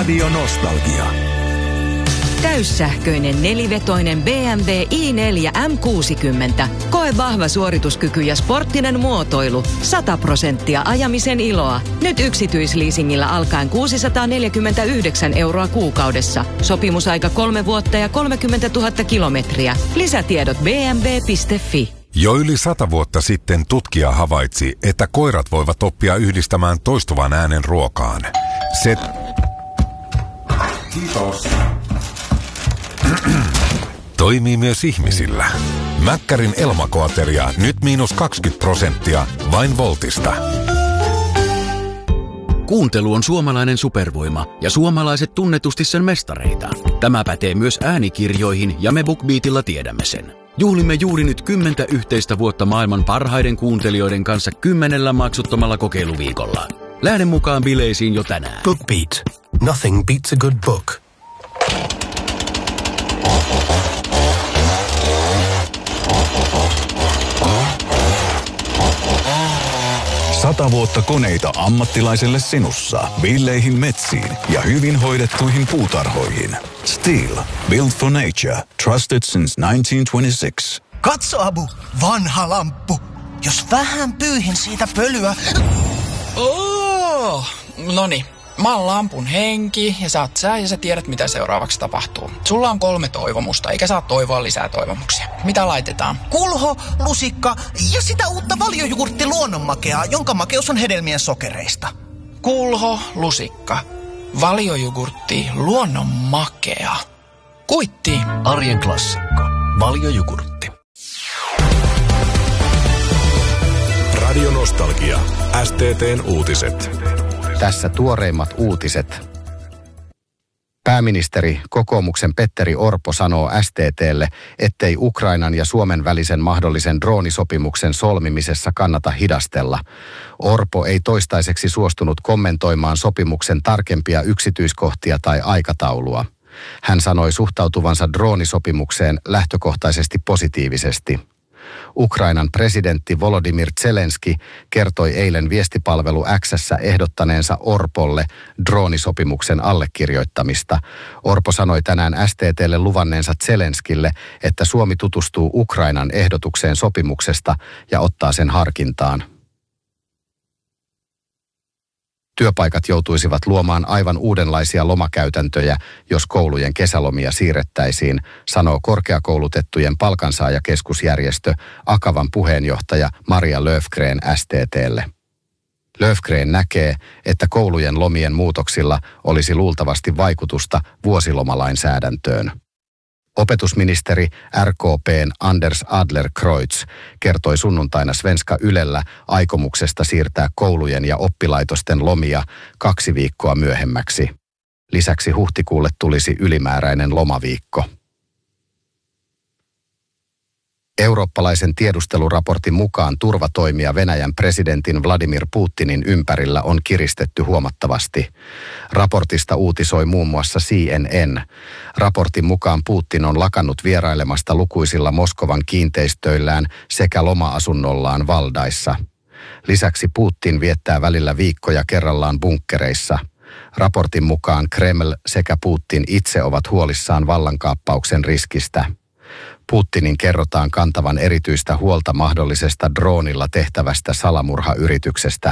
Radio Nostalgia. Täyssähköinen nelivetoinen BMW i4 M60. Koe vahva suorituskyky ja sporttinen muotoilu. 100% ajamisen iloa. Nyt yksityisleasingillä alkaen 649 € kuukaudessa. Sopimusaika 3 vuotta ja 30 000 kilometriä. Lisätiedot bmw.fi. Jo yli 100 vuotta sitten tutkija havaitsi, että koirat voivat oppia yhdistämään toistuvan äänen ruokaan. Kiitos. Toimii myös ihmisillä. Mäkkärin Elmakoateria nyt -20% vain Voltista. Kuuntelu on suomalainen supervoima ja suomalaiset tunnetusti sen mestareita. Tämä pätee myös äänikirjoihin ja me BookBeatilla tiedämme sen. Juhlimme juuri nyt 10 yhteistä vuotta maailman parhaiden kuuntelijoiden kanssa 10 maksuttomalla kokeiluviikolla. Lähde mukaan bileisiin jo tänään. BookBeat. Nothing beats a good book. Sata vuotta koneita ammattilaiselle sinussa, villeihin metsiin ja hyvin hoidettuihin puutarhoihin. Steel, built for nature, trusted since 1926. Katso, Abu, vanha lamppu. Jos vähän pyyhin siitä pölyä... Noniin, mä oon lampun henki ja sä oot sä ja sä tiedät mitä seuraavaksi tapahtuu. Sulla on 3 toivomusta, eikä saa toivoa lisää toivomuksia. Mitä laitetaan? Kulho, lusikka ja sitä uutta valiojugurtti luonnonmakeaa, jonka makeus on hedelmien sokereista. Kulho, lusikka, valiojugurtti, luonnonmakea. Kuitti. Arjen klassikko. Valiojugurtti. Radio Nostalgia. STT:n uutiset. Tässä tuoreimmat uutiset. Pääministeri kokoomuksen Petteri Orpo sanoo STT:lle, ettei Ukrainan ja Suomen välisen mahdollisen droonisopimuksen solmimisessa kannata hidastella. Orpo ei toistaiseksi suostunut kommentoimaan sopimuksen tarkempia yksityiskohtia tai aikataulua. Hän sanoi suhtautuvansa droonisopimukseen lähtökohtaisesti positiivisesti. Ukrainan presidentti Volodymyr Zelenski kertoi eilen viestipalvelu X:ssä ehdottaneensa Orpolle droonisopimuksen allekirjoittamista. Orpo sanoi tänään STT:lle luvanneensa Zelenskille, että Suomi tutustuu Ukrainan ehdotukseen sopimuksesta ja ottaa sen harkintaan. Työpaikat joutuisivat luomaan aivan uudenlaisia lomakäytäntöjä, jos koulujen kesälomia siirrettäisiin, sanoo korkeakoulutettujen palkansaajakeskusjärjestö Akavan puheenjohtaja Maria Löfgren STT:lle. Löfgren näkee, että koulujen lomien muutoksilla olisi luultavasti vaikutusta vuosilomalainsäädäntöön. Opetusministeri RKP:n Anders Adlercreutz kertoi sunnuntaina Svenska Ylellä aikomuksesta siirtää koulujen ja oppilaitosten lomia 2 viikkoa myöhemmäksi. Lisäksi huhtikuulle tulisi ylimääräinen lomaviikko. Eurooppalaisen tiedusteluraportin mukaan turvatoimia Venäjän presidentin Vladimir Putinin ympärillä on kiristetty huomattavasti. Raportista uutisoi muun muassa CNN. Raportin mukaan Putin on lakannut vierailemasta lukuisilla Moskovan kiinteistöillään sekä loma-asunnollaan Valdaissa. Lisäksi Putin viettää välillä viikkoja kerrallaan bunkkereissa. Raportin mukaan Kreml sekä Putin itse ovat huolissaan vallankaappauksen riskistä. Putinin kerrotaan kantavan erityistä huolta mahdollisesta droonilla tehtävästä salamurhayrityksestä.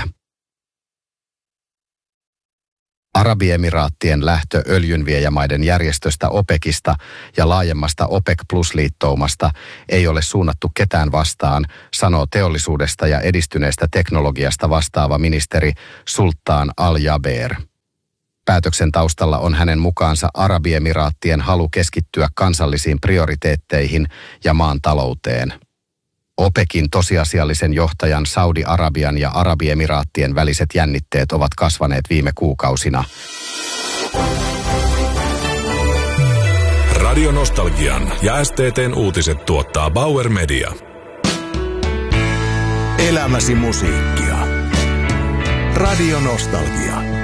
Arabiemiraattien lähtö öljynviejämaiden järjestöstä OPECista ja laajemmasta OPEC Plus-liittoumasta ei ole suunnattu ketään vastaan, sanoo teollisuudesta ja edistyneestä teknologiasta vastaava ministeri Sultan Al-Jaber. Päätöksen taustalla on hänen mukaansa Arabiemiraattien halu keskittyä kansallisiin prioriteetteihin ja maan talouteen. OPECin tosiasiallisen johtajan Saudi-Arabian ja Arabiemiraattien väliset jännitteet ovat kasvaneet viime kuukausina. Radio Nostalgian ja STT:n uutiset tuottaa Bauer Media. Elämäsi musiikkia. Radio Nostalgia.